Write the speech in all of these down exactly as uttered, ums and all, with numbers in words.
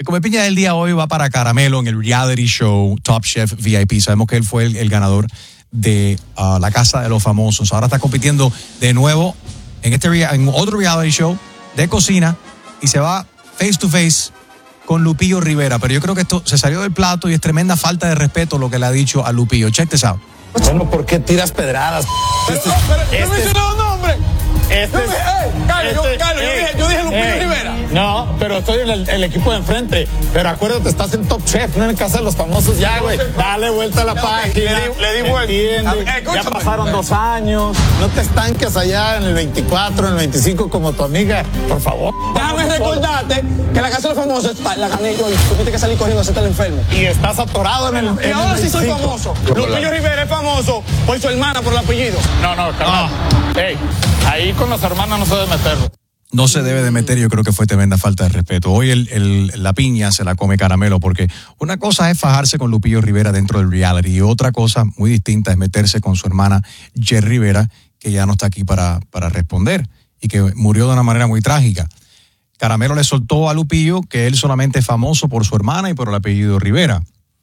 Come Piña del día hoy va para Caramelo en el reality show Top Chef V I P. Sabemos que él fue el, el ganador de uh, La Casa de los Famosos. Ahora está compitiendo de nuevo en, este, en otro reality show de cocina y se va face to face con Lupillo Rivera. Pero yo creo que esto se salió del plato y es tremenda falta de respeto lo que le ha dicho a Lupillo. Check this out. Bueno, ¿por qué tiras pedradas? Pero, este, pero, pero este, mencionó un nombre. Este, no, eh, Carlos, este, yo, Carlos, eh, yo dije, yo dije Lupillo eh, Rivera. No, pero estoy en el, el equipo de enfrente. Pero acuérdate, estás en Top Chef, no en el Casa de los Famosos ya, güey. Dale vuelta a la no, página. Le di, le di vuelta. Eh, ya pasaron dos años. No te estanques allá en el veinticuatro, en el veinticinco como tu amiga. Por favor. Déjame recordarte que la Casa de los Famosos está, la gané yo y tú tienes que salir corriendo a hacerte el enfermo. Y estás atorado en el. Y en ahora el sí soy famoso. Lupillo Rivera es famoso por su hermana, por el apellido. No, no, carnal. Oh. Ey, ahí con las hermanas no se debe meter. No se debe de meter, yo creo que fue tremenda falta de respeto. Hoy el, el, la piña se la come Caramelo, porque una cosa es fajarse con Lupillo Rivera dentro del reality y otra cosa muy distinta es meterse con su hermana Jerry Rivera, que ya no está aquí para, para responder y que murió de una manera muy trágica. Caramelo le soltó a Lupillo que él solamente es famoso por su hermana y por el apellido Rivera.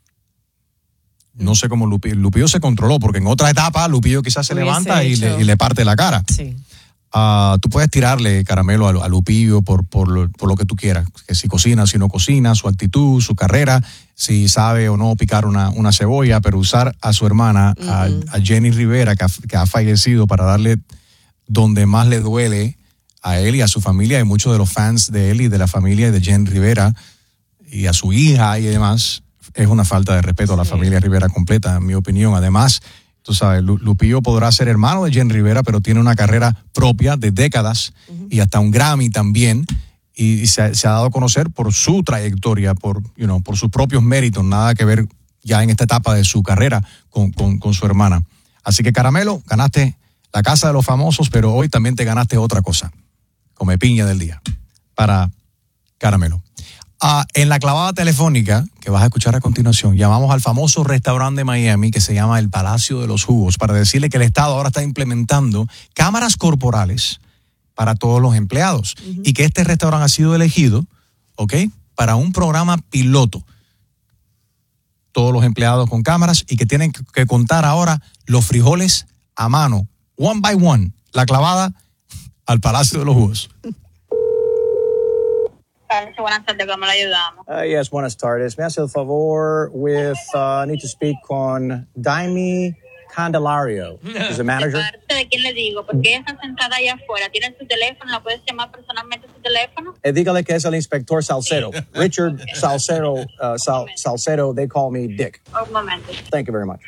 No sé cómo Lupillo, Lupillo se controló, porque en otra etapa Lupillo quizás se levanta y le, y le parte la cara. Sí. Uh, tú puedes tirarle Caramelo a, a Lupillo por, por, lo, por lo que tú quieras, que si cocina, si no cocina, su actitud, su carrera, si sabe o no picar una, una cebolla, pero usar a su hermana, uh-huh. a, a Jenny Rivera, que ha, que ha fallecido, para darle donde más le duele a él y a su familia, y muchos de los fans de él y de la familia de Jenny Rivera, y a su hija y demás, es una falta de respeto a la sí. familia Rivera completa, en mi opinión. Además, tú sabes, Lupillo podrá ser hermano de Jenny Rivera, pero tiene una carrera propia de décadas uh-huh. y hasta un Grammy también, y, y se, se ha dado a conocer por su trayectoria, por, you know, por sus propios méritos, nada que ver ya en esta etapa de su carrera con, con, con su hermana. Así que Caramelo, ganaste la Casa de los Famosos, pero hoy también te ganaste otra cosa, Come Piña del día, para Caramelo. Uh, en la clavada telefónica que vas a escuchar a continuación, llamamos al famoso restaurante de Miami que se llama el Palacio de los Jugos para decirle que el Estado ahora está implementando cámaras corporales para todos los empleados uh-huh. y que este restaurante ha sido elegido, ¿ok?, para un programa piloto. Todos los empleados con cámaras y que tienen que contar ahora los frijoles a mano, one by one. La clavada al Palacio de los Jugos. Buenas tardes, ¿cómo le ayudamos? Uh, yes, buenas tardes. Me hace el favor with, uh, I need to speak con Daimi Candelario. Is the manager? ¿De parte de quién le digo? Porque ella está sentada allá afuera. ¿Tiene su teléfono? ¿La puedes llamar personalmente su teléfono? Eh, dígale que es el inspector Salcedo. Richard Salcedo, uh, Sal, Salcedo, they call me Dick. Un momento. Thank you very much.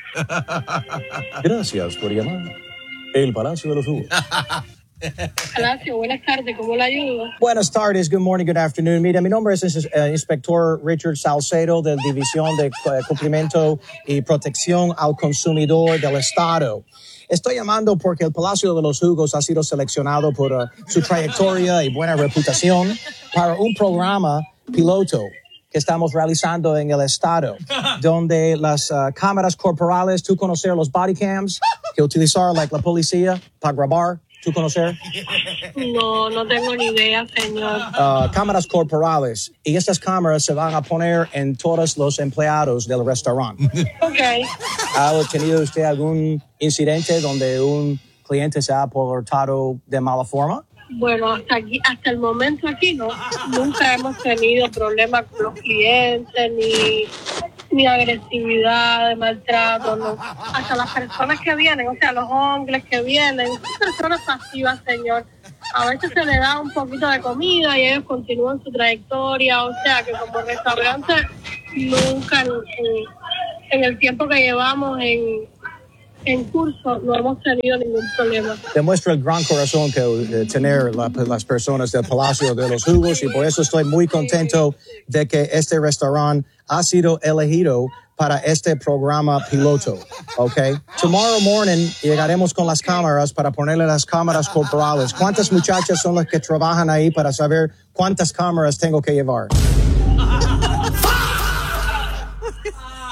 Gracias por llamar. El Palacio de los Jugos. Palacio, buenas tardes, ¿cómo le ayudo? Buenas tardes, good morning, good afternoon. Mira, mi nombre es uh, Inspector Richard Salcedo de la División de uh, Cumplimiento y Protección al Consumidor del Estado. Estoy llamando porque el Palacio de los Jugos ha sido seleccionado por uh, su trayectoria y buena reputación para un programa piloto que estamos realizando en el Estado, donde las uh, cámaras corporales, tú conocer los body cams, que utilizar like, la policía para grabar. ¿Tú conocer? No, no tengo ni idea, señor. Uh, cámaras corporales. Y estas cámaras se van a poner en todos los empleados del restaurante. Ok. ¿Ha tenido usted algún incidente donde un cliente se ha portado de mala forma? Bueno, hasta aquí, hasta el momento aquí no. Nunca hemos tenido problemas con los clientes, ni, ni agresividad, de maltrato, no. Hasta las personas que vienen, o sea, los hombres que vienen, son personas pasivas, señor. A veces se le da un poquito de comida y ellos continúan su trayectoria, o sea, que como restaurante nunca en, en, en el tiempo que llevamos en... en curso no hemos tenido ningún problema. Demuestra el gran corazón que eh, tener la, las personas del Palacio de los Jugos y por eso estoy muy contento de que este restaurante ha sido elegido para este programa piloto, ¿ok? Tomorrow morning llegaremos con las cámaras para ponerle las cámaras corporales. ¿Cuántas muchachas son las que trabajan ahí para saber cuántas cámaras tengo que llevar?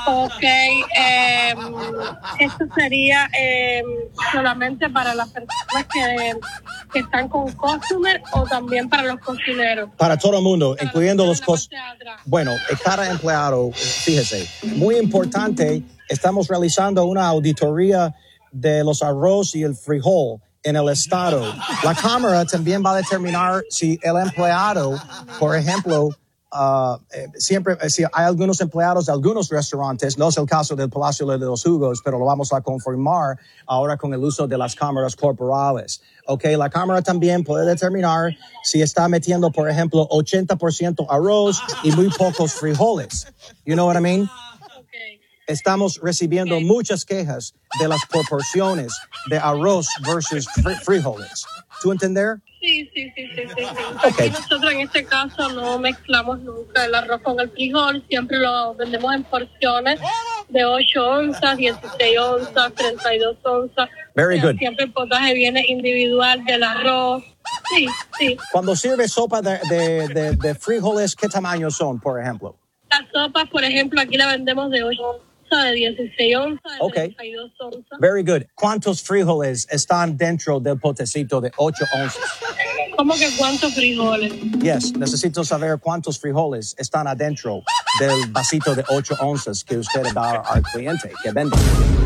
Ok, eh, esto sería eh, solamente para las personas que, que están con customer o también para los cocineros. Para todo el mundo, Para incluyendo los los cos... de atrás. Bueno, cada empleado, fíjese, muy importante, estamos realizando una auditoría de los arroz y el frijol en el estado. La cámara también va a determinar si el empleado, por ejemplo, Uh, eh, siempre, eh, si hay algunos empleados de algunos restaurantes, no es el caso del Palacio de los Jugos, pero lo vamos a confirmar ahora con el uso de las cámaras corporales. Okay, la cámara también puede determinar si está metiendo, por ejemplo, ochenta por ciento arroz y muy pocos frijoles. You know what I mean? Okay. Estamos recibiendo Okay. muchas quejas de las proporciones de arroz versus fr- frijoles. ¿Tú entender? Sí, sí, sí, sí, sí, sí. Okay. Aquí nosotros en este caso no mezclamos nunca el arroz con el frijol, siempre lo vendemos en porciones de ocho onzas, dieciséis onzas, treinta y dos onzas. Very good. Siempre el potaje viene individual del arroz. Sí, sí. Cuando sirve sopa de, de, de, de frijoles, ¿qué tamaño son, por ejemplo? Las sopas, por ejemplo, aquí la vendemos de ocho onzas, de dieciséis onzas, de Okay. treinta y dos onzas. Very good. ¿Cuántos frijoles están dentro del potecito de ocho onzas? ¿Cómo que cuántos frijoles? Yes, necesito saber cuántos frijoles están adentro del vasito de ocho onzas que usted da al cliente que vende.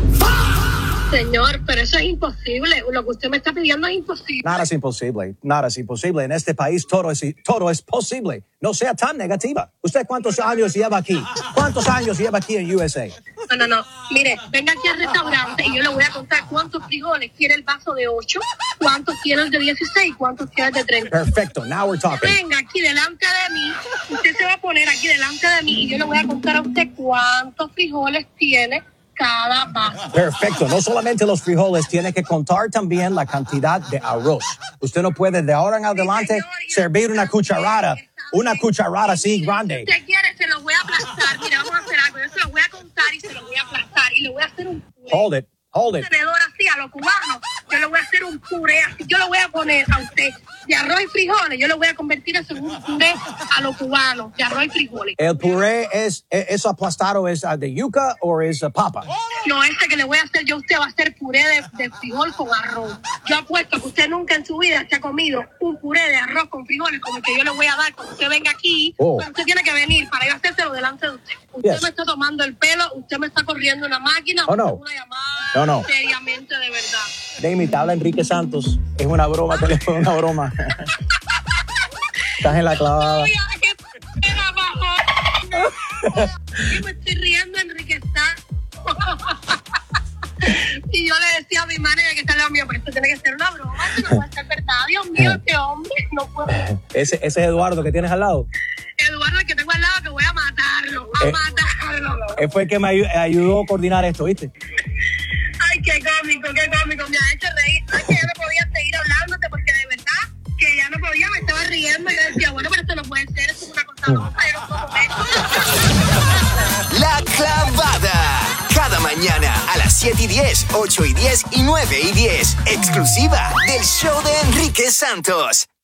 Señor, pero eso es imposible. Lo que usted me está pidiendo es imposible. Nada es imposible, nada es imposible. En este país todo es, todo es posible. No sea tan negativa. ¿Usted cuántos años lleva aquí? ¿Cuántos años lleva aquí en U S A? No, no, no. Mire, venga aquí al restaurante y yo le voy a contar cuántos frijoles quiere el vaso de ocho, cuántos quiere el de dieciséis, cuántos quiere el de treinta. Perfecto, now we're talking. Venga aquí delante de mí, usted se va a poner aquí delante de mí y yo le voy a contar a usted cuántos frijoles tiene cada vaso. Perfecto, no solamente los frijoles, tiene que contar también la cantidad de arroz. Usted no puede de ahora en adelante servir una cucharada, una cucharada así grande. Si usted quiere, se los voy a aplastar. Mira, vamos a hacer algo. Yo se los voy a contar y se los voy a aplastar. Y le voy a hacer un puré. Hold it, hold Un it. tenedor así a los cubanos. Yo le voy a hacer un puré así. Yo le voy a poner a usted de arroz y frijoles. Yo le voy a convertir eso en un puré a los cubanos de arroz y frijoles. ¿El puré es, es aplastado, es uh, de yuca o es uh, papa? No, este que le voy a hacer yo a usted va a ser puré de, de frijol con arroz. Yo apuesto que usted nunca en su vida se ha comido un puré de arroz con frijoles como el que yo le voy a dar cuando usted venga aquí. Oh. Pero usted tiene que venir para yo hacérselo delante de usted. Usted Yes. me está tomando el pelo, usted me está corriendo una máquina. Oh, no. Una llamada No, no. seriamente de verdad. Demi, te habla Enrique Santos. Es una broma, teléfono, una broma. Estás en la clavada. Oye, qué pena, bajo. Yo me estoy riendo, Enrique está. Y yo le decía a mi manager que está al lado mío, pero esto tiene que ser una broma, esto no puede ser verdad. Dios mío, este hombre, no puedo. Ese, ese es Eduardo que tienes al lado. Eduardo, el que tengo al lado, que voy a matarlo, a Eh. matarlo. Él fue el que me ayu- ayudó a coordinar esto, ¿viste? Ay, qué cómico, qué cómico, me ha hecho reír. Ay, que yo no podía seguir hablándote porque de verdad que ya no podía, me estaba riendo y yo decía, bueno, pero esto no puede ser, esto es una cosa loca, yo no puedo comer esto. La Clavada. Cada mañana a las siete y diez, ocho y diez y nueve y diez. Exclusiva del show de Enrique Santos.